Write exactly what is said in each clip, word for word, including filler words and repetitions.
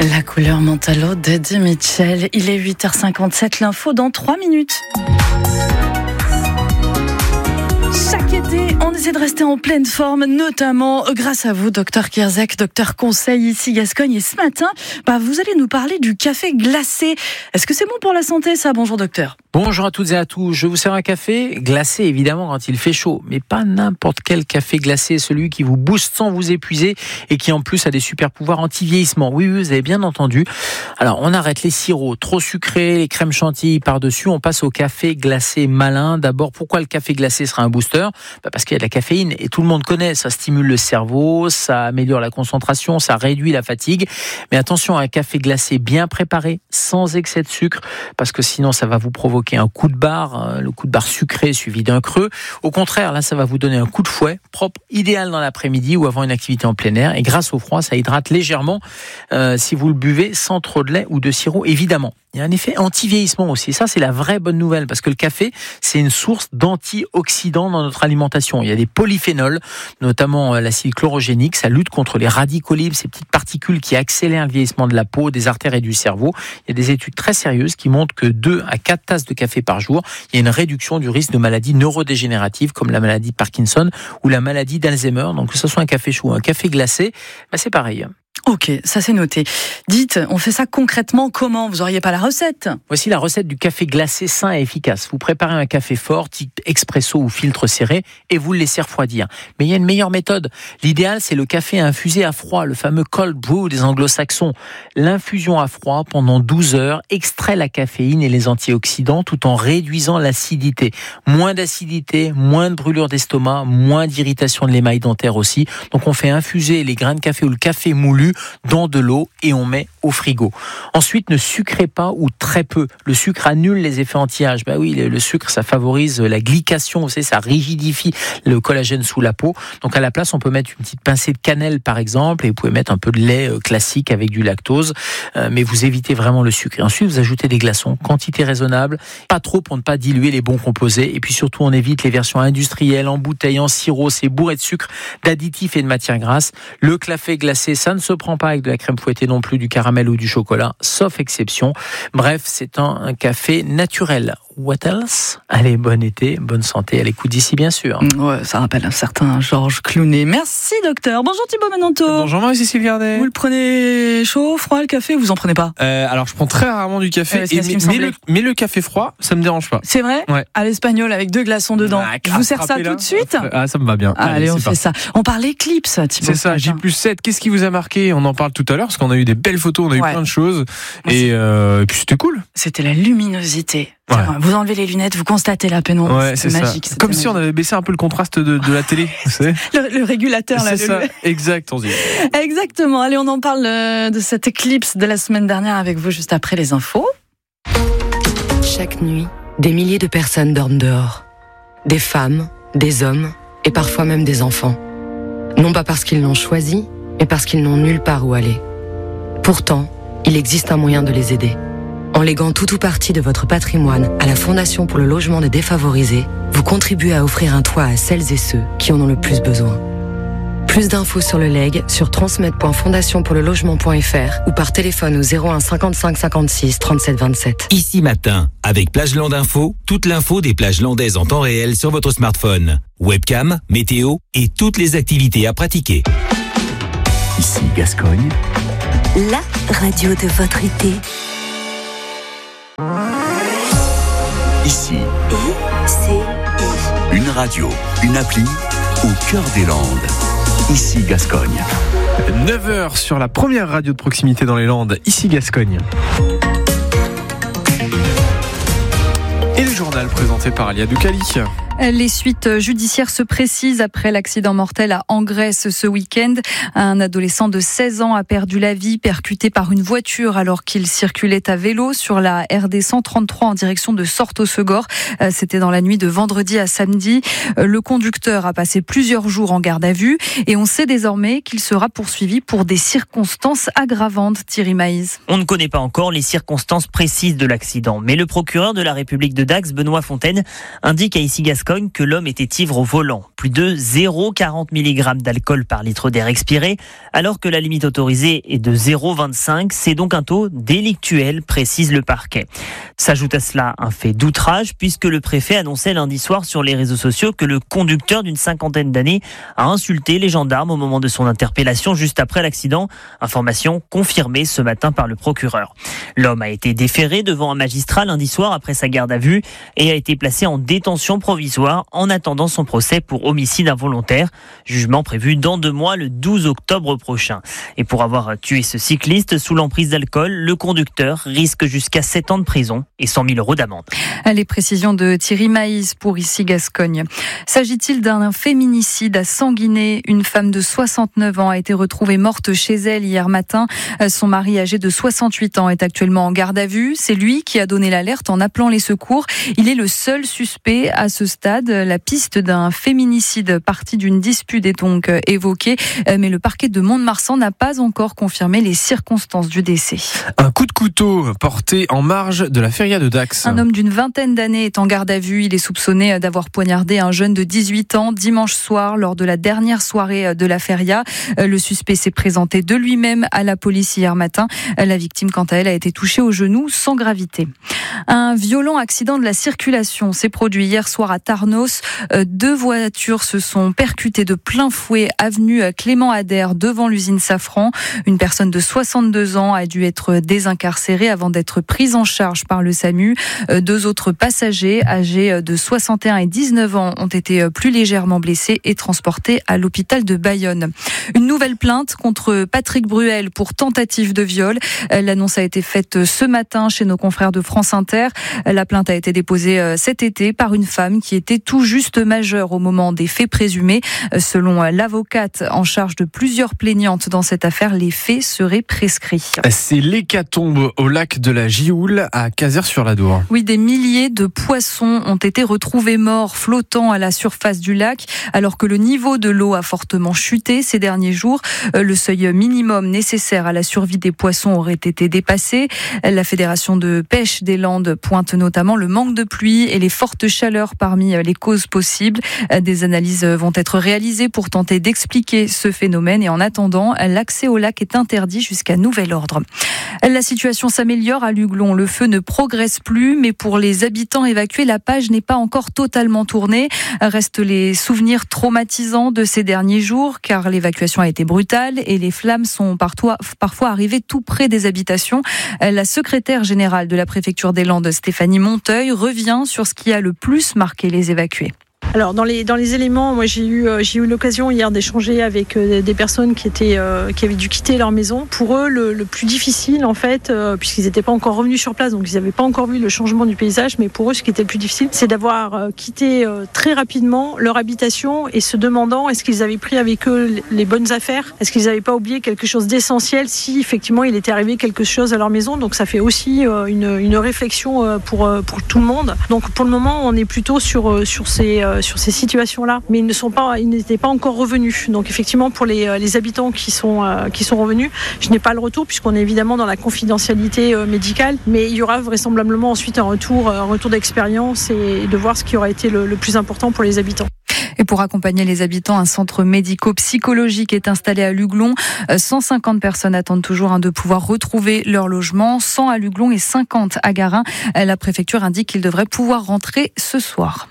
La couleur Mentalo d'Eddie Mitchell. Il est huit heures cinquante-sept, l'info dans trois minutes. Chaque été, on essaie de rester en pleine forme, notamment grâce à vous, docteur Kierzek, docteur conseil ici Gascogne. Et ce matin, bah, vous allez nous parler du café glacé. Est-ce que c'est bon pour la santé, ça? Bonjour, docteur. Bonjour à toutes et à tous. Je vous sers un café glacé, évidemment, quand il fait chaud. Mais pas n'importe quel café glacé, celui qui vous booste sans vous épuiser et qui, en plus, a des super pouvoirs anti-vieillissement. Oui, oui, vous avez bien entendu. Alors, on arrête les sirops trop sucrés, les crèmes chantilly par-dessus. On passe au café glacé malin. D'abord, pourquoi le café glacé sera un booster? Bah parce qu'il y a de la caféine et tout le monde connaît. Ça stimule le cerveau, ça améliore la concentration, ça réduit la fatigue. Mais attention à un café glacé bien préparé, sans excès de sucre, parce que sinon, ça va vous provoquer un coup de barre, le coup de barre sucré suivi d'un creux. Au contraire, là, ça va vous donner un coup de fouet propre, idéal dans l'après-midi ou avant une activité en plein air. Et grâce au froid, ça hydrate légèrement euh, si vous le buvez sans trop de lait ou de sirop, évidemment. Il y a un effet anti-vieillissement aussi. Ça, c'est la vraie bonne nouvelle parce que le café, c'est une source d'antioxydants dans notre alimentation. Il y a des polyphénols, notamment l'acide chlorogénique. Ça lutte contre les radicaux libres, ces petites particules qui accélèrent le vieillissement de la peau, des artères et du cerveau. Il y a des études très sérieuses qui montrent que deux à quatre tasses de café par jour, il y a une réduction du risque de maladies neurodégénératives comme la maladie de Parkinson ou la maladie d'Alzheimer. Donc que ce soit un café chaud ou un café glacé, bah c'est pareil. Ok, ça c'est noté. Dites, on fait ça concrètement comment? Vous auriez pas la recette? Voici la recette du café glacé sain et efficace. Vous préparez un café fort, type expresso ou filtre serré, et vous le laissez refroidir. Mais il y a une meilleure méthode. L'idéal, c'est le café infusé à froid, le fameux cold brew des anglo-saxons. L'infusion à froid pendant douze heures extrait la caféine et les antioxydants tout en réduisant l'acidité. Moins d'acidité, moins de brûlure d'estomac, moins d'irritation de l'émail dentaire aussi. Donc on fait infuser les grains de café ou le café moulu dans de l'eau et on met au frigo. Ensuite, ne sucrez pas ou très peu. Le sucre annule les effets anti-âge. Bah oui, le sucre, ça favorise la glycation, vous savez, ça rigidifie le collagène sous la peau. Donc à la place, on peut mettre une petite pincée de cannelle par exemple et vous pouvez mettre un peu de lait classique avec du lactose, euh, mais vous évitez vraiment le sucre. Et ensuite, vous ajoutez des glaçons, quantité raisonnable, pas trop pour ne pas diluer les bons composés. Et puis surtout, on évite les versions industrielles, en bouteille, en sirop, c'est bourré de sucre, d'additifs et de matières grasses. Le café glacé, ça ne se prend pas avec de la crème fouettée non plus, du caramel ou du chocolat, sauf exception. Bref, c'est un, un café naturel. What else? Allez, bon été, bonne santé, à l'écoute d'ici bien sûr. Ouais, ça rappelle un certain Georges Clooney. Merci docteur. Bonjour Thibaut Mananto. Bonjour Marie-Cécile Gardet. Vous le prenez chaud, froid le café? Vous en prenez pas? euh, Alors je prends très rarement du café, euh, et mais, mais, le, mais le café froid, ça me dérange pas. C'est vrai? Ouais. À l'espagnol avec deux glaçons dedans. Ah, je vous sers ça tout de suite? Ah, ça me va bien. Allez, Allez on fait ça. On parle éclipse, Thibaut. C'est ça, J plus sept. Qu'est-ce qui vous a marqué? On en parle tout à l'heure parce qu'on a eu des belles photos, on a eu ouais. plein de choses. Et, euh, et puis c'était cool. C'était la luminosité. Ouais. Vous enlevez les lunettes, vous constatez la pénombre. Ouais, c'est magique. Ça. Comme magique. Si on avait baissé un peu le contraste de, de la télé. Vous savez le, le régulateur, là. C'est ça, le... exact, on dit. Exactement. Allez, on en parle de cette éclipse de la semaine dernière avec vous juste après les infos. Chaque nuit, des milliers de personnes dorment dehors. Des femmes, des hommes et parfois même des enfants. Non pas parce qu'ils l'ont choisi, mais parce qu'ils n'ont nulle part où aller. Pourtant, il existe un moyen de les aider. En léguant tout ou partie de votre patrimoine à la Fondation pour le logement des défavorisés, vous contribuez à offrir un toit à celles et ceux qui en ont le plus besoin. Plus d'infos sur le legs sur transmettre point fondation pour le logement point f r ou par téléphone au zéro un cinquante-cinq cinquante-six trente-sept vingt-sept. Ici Matin, avec Plageland Info, toute l'info des plages landaises en temps réel sur votre smartphone. Webcam, météo et toutes les activités à pratiquer. Ici Gascogne, la radio de votre été. Ici, I C I. Une radio, une appli au cœur des Landes. Ici Gascogne. neuf heures sur la première radio de proximité dans les Landes. Ici Gascogne. Et le journal présenté par Alia Ducali. Les suites judiciaires se précisent après l'accident mortel à Angresse ce week-end. Un adolescent de seize ans a perdu la vie, percuté par une voiture alors qu'il circulait à vélo sur la R D cent trente-trois en direction de Sorto-Segor. C'était dans la nuit de vendredi à samedi. Le conducteur a passé plusieurs jours en garde à vue et on sait désormais qu'il sera poursuivi pour des circonstances aggravantes. Thierry Maïs. On ne connaît pas encore les circonstances précises de l'accident, mais le procureur de la République de Dax, Benoît Fontaine, indique à Ici Gascogne Gascogne que l'homme était ivre au volant. Plus de zéro virgule quarante milligrammes d'alcool par litre d'air expiré, alors que la limite autorisée est de zéro virgule vingt-cinq. C'est donc un taux délictuel, précise le parquet. S'ajoute à cela un fait d'outrage, puisque le préfet annonçait lundi soir sur les réseaux sociaux que le conducteur d'une cinquantaine d'années a insulté les gendarmes au moment de son interpellation juste après l'accident. Information confirmée ce matin par le procureur. L'homme a été déféré devant un magistrat lundi soir après sa garde à vue et a été placé en détention provisoire en attendant son procès pour homicide involontaire. Jugement prévu dans deux mois, le douze octobre prochain. Et pour avoir tué ce cycliste sous l'emprise d'alcool, le conducteur risque jusqu'à sept ans de prison et cent mille euros d'amende. Les précisions de Thierry Maïs pour Ici Gascogne. S'agit-il d'un féminicide à Sanguinet? Une femme de soixante-neuf ans a été retrouvée morte chez elle hier matin. Son mari, âgé de soixante-huit ans, est actuellement en garde à vue. C'est lui qui a donné l'alerte en appelant les secours. Il est le seul suspect à ce stade. La piste d'un féminicide parti d'une dispute est donc évoquée, mais le parquet de Mont-de-Marsan n'a pas encore confirmé les circonstances du décès. Un coup de couteau porté en marge de la feria de Dax. Un homme d'une vingtaine d'années est en garde à vue. Il est soupçonné d'avoir poignardé un jeune de dix-huit ans dimanche soir lors de la dernière soirée de la feria. Le suspect s'est présenté de lui-même à la police hier matin. La victime, quant à elle, a été touchée au genou sans gravité. Un violent accident de la circulation s'est produit hier soir à Tarnos. Deux voitures se sont percutées de plein fouet avenue Clément Ader devant l'usine Safran. Une personne de soixante-deux ans a dû être désincarcérée avant d'être prise en charge par le SAMU. Deux autres passagers âgés de soixante et un et dix-neuf ans ont été plus légèrement blessés et transportés à l'hôpital de Bayonne. Une nouvelle plainte contre Patrick Bruel pour tentative de viol. L'annonce a été faite ce matin chez nos confrères de France Inter. La plainte a été déposée cet été par une femme qui était tout juste majeure au moment des faits présumés. Selon l'avocate en charge de plusieurs plaignantes dans cette affaire, les faits seraient prescrits. C'est l'hécatombe au lac de la Gioule à Cazères-sur-l'Adour. Oui, des milliers de poissons ont été retrouvés morts flottant à la surface du lac alors que le niveau de l'eau a fortement chuté ces derniers jours. Le seuil minimum nécessaire à la survie des poissons aurait été dépassé. La Fédération de pêche des Landes pointe notamment le manque de pluie et les fortes chaleurs parmi les causes possibles. Des analyses vont être réalisées pour tenter d'expliquer ce phénomène et en attendant, l'accès au lac est interdit jusqu'à nouvel ordre. La situation s'améliore à Luglon. Le feu ne progresse plus, mais pour les habitants évacués, la page n'est pas encore totalement tournée. Restent les souvenirs traumatisants de ces derniers jours, car l'évacuation a été brutale et les flammes sont parfois, parfois arrivées tout près des habitations. La secrétaire générale de la préfecture des Landes, Stéphanie Monteuil, revient sur ce qui a le plus marqué les évacués. Alors dans les dans les éléments, moi j'ai eu euh, j'ai eu l'occasion hier d'échanger avec euh, des personnes qui étaient euh, qui avaient dû quitter leur maison. Pour eux, le, le plus difficile en fait, euh, puisqu'ils n'étaient pas encore revenus sur place, donc ils n'avaient pas encore vu le changement du paysage. Mais pour eux, ce qui était le plus difficile, c'est d'avoir euh, quitté euh, très rapidement leur habitation et se demandant est-ce qu'ils avaient pris avec eux les bonnes affaires, est-ce qu'ils n'avaient pas oublié quelque chose d'essentiel si effectivement il était arrivé quelque chose à leur maison. Donc ça fait aussi euh, une une réflexion euh, pour euh, pour tout le monde. Donc pour le moment, on est plutôt sur euh, sur ces euh, sur ces situations-là, mais ils ne sont pas, ils n'étaient pas encore revenus. Donc effectivement, pour les, les habitants qui sont euh, qui sont revenus, je n'ai pas le retour puisqu'on est évidemment dans la confidentialité euh, médicale, mais il y aura vraisemblablement ensuite un retour, un retour d'expérience et de voir ce qui aura été le, le plus important pour les habitants. Et pour accompagner les habitants, un centre médico-psychologique est installé à Luglon. cent cinquante personnes attendent toujours de pouvoir retrouver leur logement. cent à Luglon et cinquante à Garin. La préfecture indique qu'ils devraient pouvoir rentrer ce soir.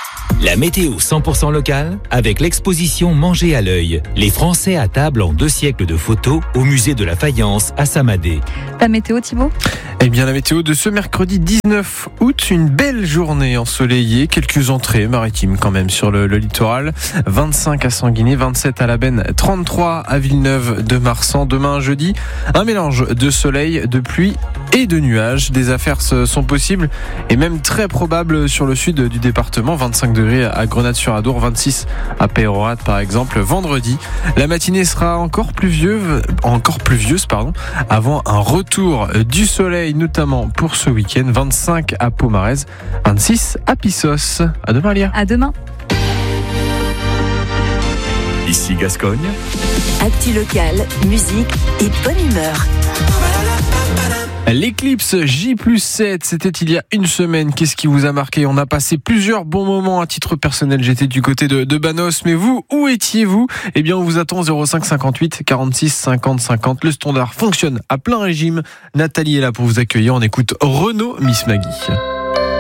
La météo cent pour cent locale avec l'exposition Manger à l'œil. Les Français à table en deux siècles de photos au musée de la faïence à Samadé. La météo, Thibaut ? Eh bien, la météo de ce mercredi dix-neuf août, une belle journée ensoleillée, quelques entrées maritimes quand même sur le, le littoral. vingt-cinq à Sanguinet, vingt-sept à La Benne, trente-trois à Villeneuve de Marsan. Demain jeudi, un mélange de soleil, de pluie et de nuages. Des averses sont possibles et même très probables sur le sud du département. vingt-cinq degrés à Grenade-sur-Adour, vingt-six à Peyrehorade par exemple. Vendredi, la matinée sera encore pluvieuse, encore pluvieuse pardon, avant un retour du soleil, notamment pour ce week-end. vingt-cinq à Pomarez, vingt-six à Pissos. À demain, Lia. À demain. Ici Gascogne. Actu local, musique et bonne humeur. L'éclipse J plus sept, c'était il y a une semaine. Qu'est-ce qui vous a marqué? On a passé plusieurs bons moments à titre personnel. J'étais du côté de, de Banos, mais vous, où étiez-vous? Eh bien, on vous attend zéro cinq cinquante-huit quarante-six cinquante cinquante. Le standard fonctionne à plein régime. Nathalie est là pour vous accueillir. On écoute Renaud Miss Maggie.